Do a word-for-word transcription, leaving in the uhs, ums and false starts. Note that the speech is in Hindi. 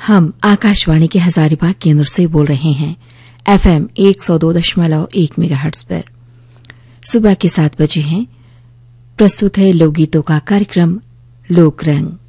हम आकाशवाणी के हजारीबाग केंद्र से बोल रहे हैं एफएम एक सौ दो दशमलव एक मेगाहर्ट्ज पर। सुबह के सात बजे हैं। प्रस्तुत है लोकगीतों का कार्यक्रम लोक रंग।